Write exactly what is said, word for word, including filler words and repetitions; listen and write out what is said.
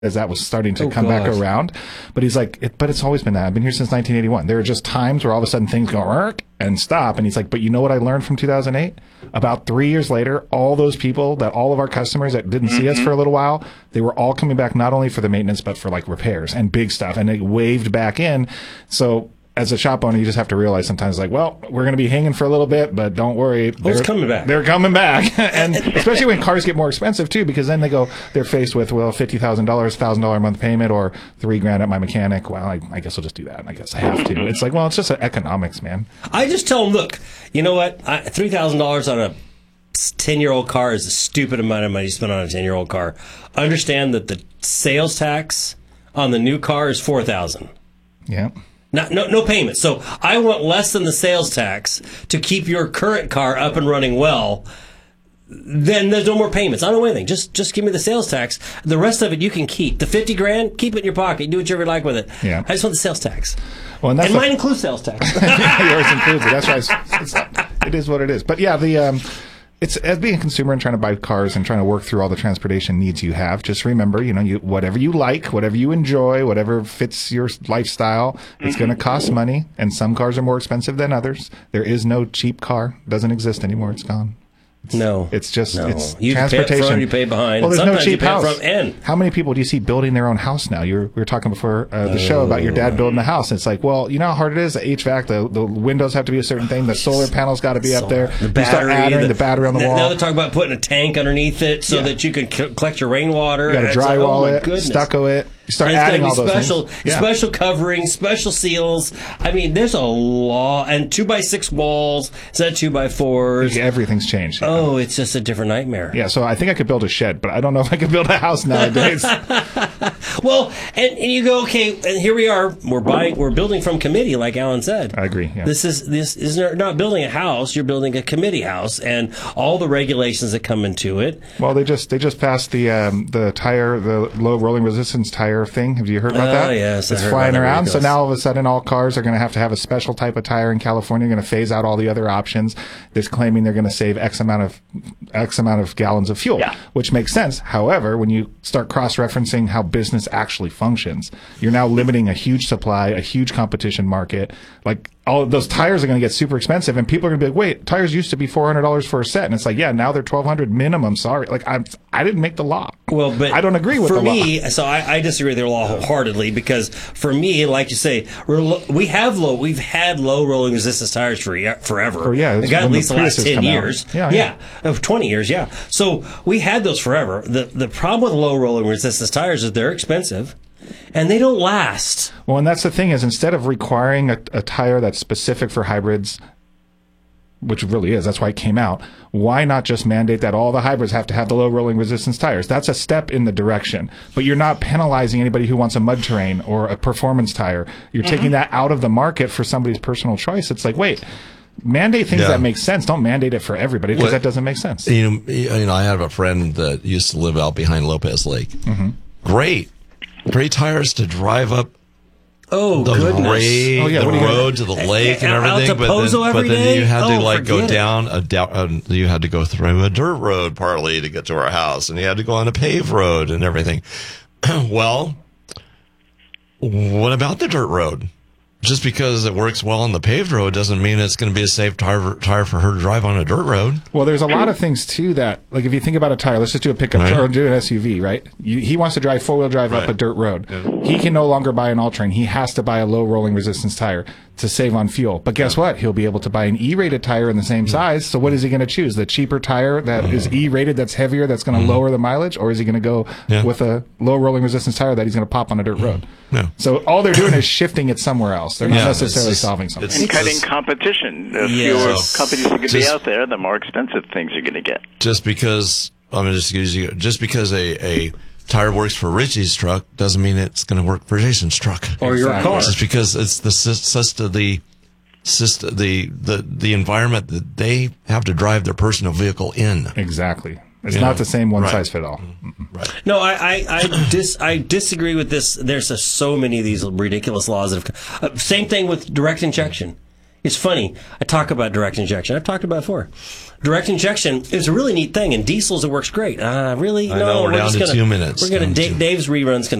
as that was starting to oh, come gosh. back around. But he's like, it, but it's always been that. I've been here since nineteen eighty-one. There are just times where all of a sudden things go "Ark," and stop. And he's like, but you know what I learned from two thousand eight? About three years later, all those people that all of our customers that didn't mm-hmm. see us for a little while, they were all coming back not only for the maintenance, but for like repairs and big stuff. And they waved back in. So as a shop owner, you just have to realize sometimes, like, well, we're going to be hanging for a little bit, but don't worry. Oh, it's coming back. They're coming back. And especially when cars get more expensive, too, because then they go, they're faced with, well, fifty thousand dollars, one thousand dollars a month payment, or three grand at my mechanic. Well, I, I guess I'll just do that. I guess I have to. It's like, well, it's just economics, man. I just tell them, look, you know what? I, three thousand dollars on a ten-year-old car is a stupid amount of money to spend on a ten-year-old car. Understand that the sales tax on the new car is four thousand dollars. Yeah. No, no, no payment. So I want less than the sales tax to keep your current car up and running well. Then there's no more payments. I don't know anything. Just, just give me the sales tax. The rest of it you can keep. The fifty grand, keep it in your pocket. Do whatever you like with it. Yeah. I just want the sales tax. Well, and, that's and the, mine includes sales tax. Yours includes it. That's why it's, it's, it is what it is. But yeah, the um, it's as being a consumer and trying to buy cars and trying to work through all the transportation needs you have. Just remember, you know, you whatever you like, whatever you enjoy, whatever fits your lifestyle, it's going to cost money. And some cars are more expensive than others. There is no cheap car; doesn't exist anymore. It's gone. It's, no, it's just no. it's you transportation. Pay up front, you pay behind. Well, there's Sometimes no cheap you pay house. Up front and. How many people do you see building their own house now? You're, we were talking before uh, the oh. show about your dad building a house. It's like, well, you know how hard it is. The H V A C, the, the windows have to be a certain thing. The solar panels got to be solar. up there. The battery, you start adding the, the battery on the wall. Now they're talking about putting a tank underneath it so yeah. that you can c- collect your rainwater. You got to drywall like, oh it, stucco it. You start adding all those special, things. Yeah. Special covering, special seals. I mean, there's a lot. And two by six walls instead of two by fours. Everything's changed. Oh, it's just a different nightmare. Yeah, so I think I could build a shed, but I don't know if I could build a house nowadays. Well, and, and you go, okay, and here we are. We're buying, we're building from committee, like Alan said. I agree. Yeah. This is this is not building a house. You're building a committee house, and all the regulations that come into it. Well, they just they just passed the um, the tire, the low rolling resistance tire thing. Have you heard about oh, that? Oh yes, it's flying around. So now all of a sudden, all cars are going to have to have a special type of tire in California. They're going to phase out all the other options. They're claiming they're going to save X amount of X amount of gallons of fuel, yeah. which makes sense. However, when you start cross-referencing how business actually functions, you're now limiting a huge supply, a huge competition market. Like all of those tires are going to get super expensive, and people are going to be like, "Wait, tires used to be four hundred dollars for a set," and it's like, "Yeah, now they're twelve hundred minimum." Sorry, like I, I didn't make the law. Well, but I don't agree with for the me. law. So I, I disagree with their law wholeheartedly because for me, like you say, we're lo- we have low, we've had low rolling resistance tires for forever. For, yeah, we got at least the, the last ten years. Yeah, yeah, yeah, of twenty years. Yeah, so we had those forever. The the problem with low rolling resistance tires is they're expensive. And they don't last. Well, and that's the thing is instead of requiring a, a tire that's specific for hybrids, which it really is, that's why it came out, why not just mandate that all the hybrids have to have the low rolling resistance tires? That's a step in the direction. But you're not penalizing anybody who wants a mud terrain or a performance tire. You're mm-hmm. taking that out of the market for somebody's personal choice. It's like, wait, mandate things yeah. that make sense. Don't mandate it for everybody because that doesn't make sense. You know, you know, I have a friend that used to live out behind Lopez Lake. Mm-hmm. Great. Great tires to drive up oh, the goodness. grade, oh, yeah, the road to the lake and everything. But then, but then you had to oh, like go it. down a down. You had to go through a dirt road partly to get to our house, and you had to go on a paved road and everything. Well, what about the dirt road? Just because it works well on the paved road doesn't mean it's going to be a safe tire, tire for her to drive on a dirt road. Well, there's a lot of things, too, that, like, if you think about a tire, let's just do a pickup right. or do an S U V, right? You, he wants to drive four-wheel drive right. up a dirt road. Yeah. He can no longer buy an all-terrain. He has to buy a low-rolling resistance tire to save on fuel. But guess what? He'll be able to buy an E-rated tire in the same mm-hmm. size. So what is he going to choose? The cheaper tire that mm-hmm. is E-rated, that's heavier, that's going to mm-hmm. lower the mileage? Or is he going to go yeah. with a low-rolling resistance tire that he's going to pop on a dirt road? No. So all they're doing is shifting it somewhere else. They're not yeah, necessarily just, solving something. And cutting competition. The yeah. fewer so, companies that can just, be out there, the more expensive things you're going to get. Just because, I'm going to just use you, just because a, a tire works for Richie's truck doesn't mean it's going to work for Jason's truck. Or your exactly. car. Just because it's the system, the system, the, the, the environment that they have to drive their personal vehicle in. Exactly. It's you not know, the same one right. size fit all. Right. No, I I I, dis, I disagree with this. There's a, so many of these ridiculous laws that have. Uh, same thing with direct injection. It's funny. I talk about direct injection. I've talked about it before. Direct injection is a really neat thing. In diesels, it works great. Uh, really? I no, know, we're, we're down just to gonna, two minutes. We're going to, Down to- Dave's rerun's going